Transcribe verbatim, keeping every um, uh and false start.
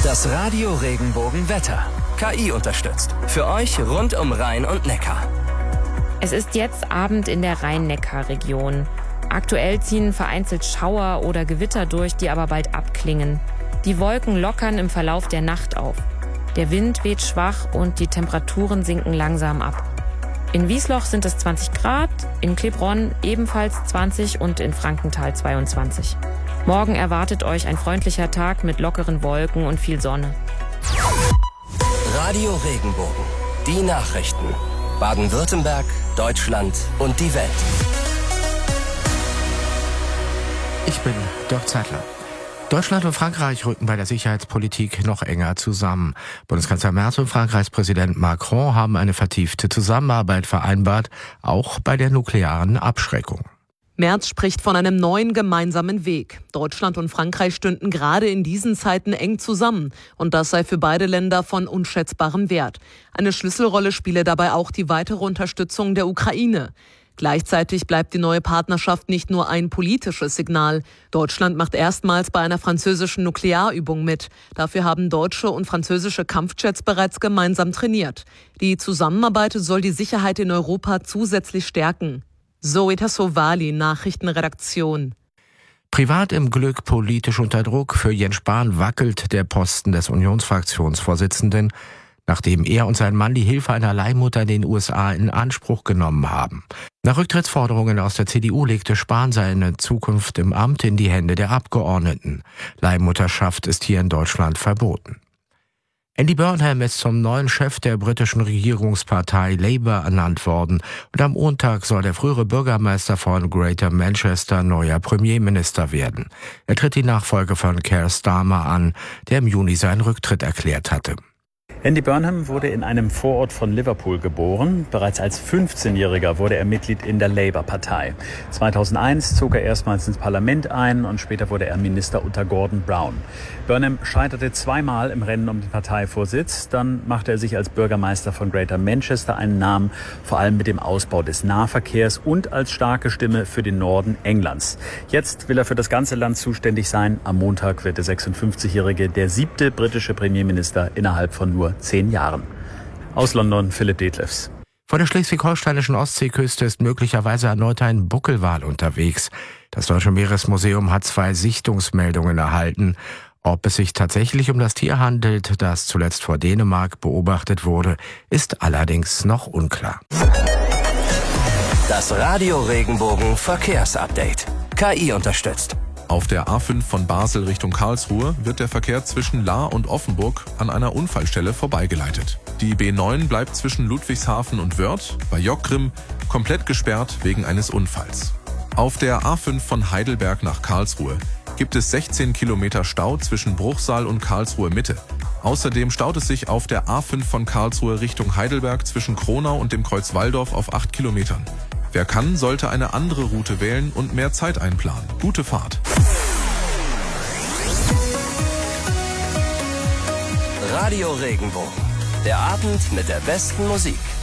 Das Radio Regenbogen Wetter. K I unterstützt. Für euch rund um Rhein und Neckar. Es ist jetzt Abend in der Rhein-Neckar-Region. Aktuell ziehen vereinzelt Schauer oder Gewitter durch, die aber bald abklingen. Die Wolken lockern im Verlauf der Nacht auf. Der Wind weht schwach und die Temperaturen sinken langsam ab. In Wiesloch sind es zwanzig Grad, in Klebronn ebenfalls zwanzig und in Frankenthal zweiundzwanzig. Morgen erwartet euch ein freundlicher Tag mit lockeren Wolken und viel Sonne. Radio Regenbogen. Die Nachrichten. Baden-Württemberg, Deutschland und die Welt. Ich bin Dirk Zeitler. Deutschland und Frankreich rücken bei der Sicherheitspolitik noch enger zusammen. Bundeskanzler Merz und Frankreichs Präsident Macron haben eine vertiefte Zusammenarbeit vereinbart, auch bei der nuklearen Abschreckung. Merz spricht von einem neuen gemeinsamen Weg. Deutschland und Frankreich stünden gerade in diesen Zeiten eng zusammen. Und das sei für beide Länder von unschätzbarem Wert. Eine Schlüsselrolle spiele dabei auch die weitere Unterstützung der Ukraine. Gleichzeitig bleibt die neue Partnerschaft nicht nur ein politisches Signal. Deutschland macht erstmals bei einer französischen Nuklearübung mit. Dafür haben deutsche und französische Kampfjets bereits gemeinsam trainiert. Die Zusammenarbeit soll die Sicherheit in Europa zusätzlich stärken. Zoe Tassovali, Nachrichtenredaktion. Privat im Glück, politisch unter Druck. Für Jens Spahn wackelt der Posten des Unionsfraktionsvorsitzenden, nachdem er und sein Mann die Hilfe einer Leihmutter in den U S A in Anspruch genommen haben. Nach Rücktrittsforderungen aus der C D U legte Spahn seine Zukunft im Amt in die Hände der Abgeordneten. Leihmutterschaft ist hier in Deutschland verboten. Andy Burnham ist zum neuen Chef der britischen Regierungspartei Labour ernannt worden und am Montag soll der frühere Bürgermeister von Greater Manchester neuer Premierminister werden. Er tritt die Nachfolge von Keir Starmer an, der im Juni seinen Rücktritt erklärt hatte. Andy Burnham wurde in einem Vorort von Liverpool geboren. Bereits als fünfzehnjähriger wurde er Mitglied in der Labour-Partei. zweitausendeins zog er erstmals ins Parlament ein und später wurde er Minister unter Gordon Brown. Burnham scheiterte zweimal im Rennen um den Parteivorsitz. Dann machte er sich als Bürgermeister von Greater Manchester einen Namen, vor allem mit dem Ausbau des Nahverkehrs und als starke Stimme für den Norden Englands. Jetzt will er für das ganze Land zuständig sein. Am Montag wird der sechsundfünfzigjährige der siebte britische Premierminister innerhalb von nur zehn Jahren. Aus London, Philipp Detlefs. Vor der schleswig-holsteinischen Ostseeküste ist möglicherweise erneut ein Buckelwal unterwegs. Das Deutsche Meeresmuseum hat zwei Sichtungsmeldungen erhalten. Ob es sich tatsächlich um das Tier handelt, das zuletzt vor Dänemark beobachtet wurde, ist allerdings noch unklar. Das Radio Regenbogen Verkehrsupdate. K I unterstützt. Auf der A fünf von Basel Richtung Karlsruhe wird der Verkehr zwischen Lahr und Offenburg an einer Unfallstelle vorbeigeleitet. Die B neun bleibt zwischen Ludwigshafen und Wörth bei Jockgrimm komplett gesperrt wegen eines Unfalls. Auf der A fünf von Heidelberg nach Karlsruhe gibt es sechzehn Kilometer Stau zwischen Bruchsal und Karlsruhe Mitte. Außerdem staut es sich auf der A fünf von Karlsruhe Richtung Heidelberg zwischen Kronau und dem Kreuz Walldorf auf acht Kilometern. Wer kann, sollte eine andere Route wählen und mehr Zeit einplanen. Gute Fahrt. Radio Regenbogen. Der Abend mit der besten Musik.